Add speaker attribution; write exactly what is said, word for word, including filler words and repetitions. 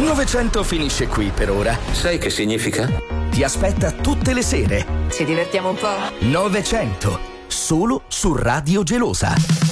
Speaker 1: Novecento finisce qui per ora.
Speaker 2: Sai che significa?
Speaker 1: Ti aspetta tutte le sere.
Speaker 3: Ci divertiamo un po'?
Speaker 1: Novecento, solo su Radio Gelosa.